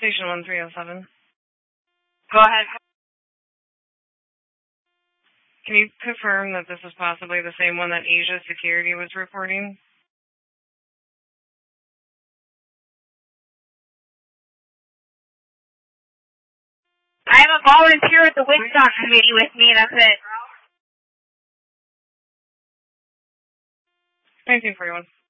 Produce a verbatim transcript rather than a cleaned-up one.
Station one three oh seven. Go ahead. Can you confirm that this is possibly the same one that Asia Security was reporting? I have a volunteer at the Woodstock committee with me, that's it. nineteen forty-one.